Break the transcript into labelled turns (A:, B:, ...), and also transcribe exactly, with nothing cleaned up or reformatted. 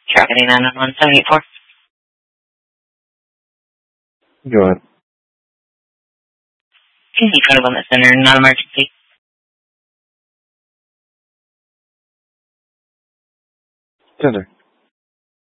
A: Traffic nine one one seven eight four.
B: Go ahead.
A: Can you try to wellness center, not emergency?
B: Center.